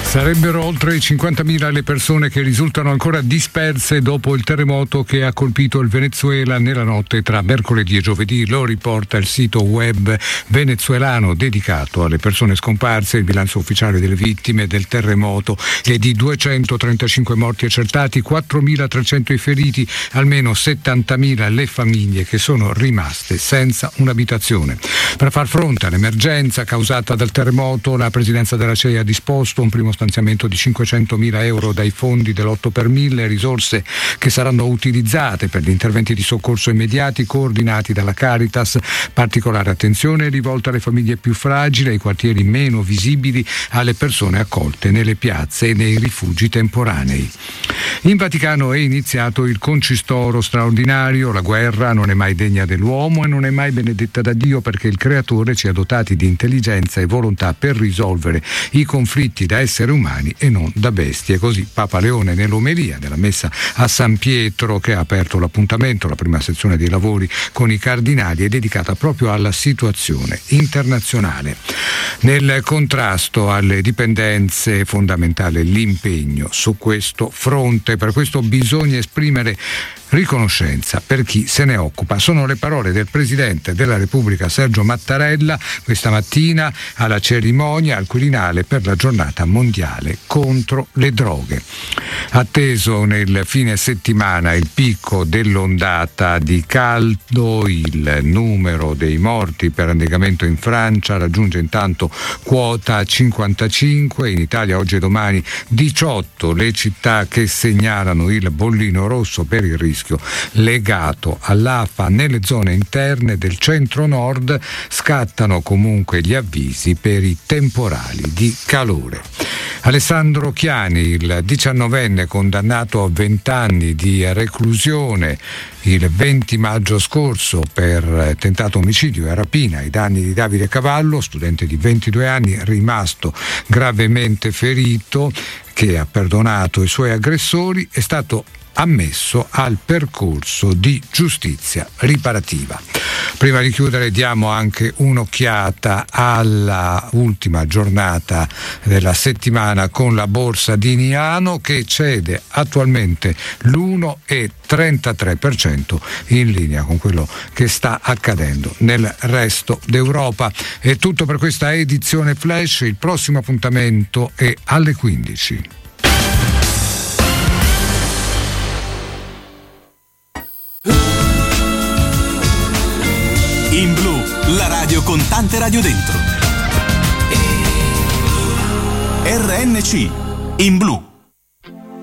Sarebbero oltre 50.000 le persone che risultano ancora disperse dopo il terremoto che ha colpito il Venezuela nella notte tra mercoledì e giovedì. Lo riporta il sito web venezuelano dedicato alle persone scomparse. Il bilancio ufficiale delle vittime del terremoto è di 235 morti accertati, 4.300 i feriti, almeno 70.000 le famiglie che sono rimaste senza un'abitazione. Per far fronte all'emergenza causata dal terremoto, la Presidenza della CEI ha disposto un primo stanziamento di 500.000 euro dai fondi dell'8 per 1000, risorse che saranno utilizzate per gli interventi di soccorso immediati coordinati dalla Caritas. Particolare attenzione è rivolta alle famiglie più fragili, ai quartieri meno visibili, alle persone accolte nelle piazze e nei rifugi temporanei. In Vaticano è iniziato il concistoro straordinario. La guerra non è mai degna dell'uomo e non è mai benedetta da Dio, perché il Creatore ci ha dotati di intelligenza e volontà per risolvere i conflitti da esseri umani e non da bestie. Così Papa Leone nell'omelia della messa a San Pietro, che ha aperto l'appuntamento, la prima sezione dei lavori con i cardinali, è dedicata proprio alla situazione internazionale. Nel contrasto alle dipendenze è fondamentale l'impegno su questo fronte. Per questo bisogna esprimere riconoscenza per chi se ne occupa. Sono le parole del Presidente della Repubblica Sergio Mattarella questa mattina alla cerimonia al Quirinale per la giornata mondiale contro le droghe. Atteso nel fine settimana il picco dell'ondata di caldo, il numero dei morti per annegamento in Francia raggiunge intanto quota 55, in Italia oggi e domani 18 le città che segnalano il bollino rosso per il rischio legato all'afa. Nelle zone interne del centro-nord scattano comunque gli avvisi per i temporali di calore. Alessandro Chiani, il 19enne condannato a 20 anni di reclusione il 20 maggio scorso per tentato omicidio e rapina ai danni di Davide Cavallo, studente di 22 anni rimasto gravemente ferito, che ha perdonato i suoi aggressori, è stato ammesso al percorso di giustizia riparativa. Prima di chiudere diamo anche un'occhiata alla ultima giornata della settimana con la borsa di Milano, che cede attualmente l'1,33% in linea con quello che sta accadendo nel resto d'Europa. È tutto per questa edizione Flash. Il prossimo appuntamento è alle 15. In Blu, la radio con tante radio dentro. RNC, in Blu.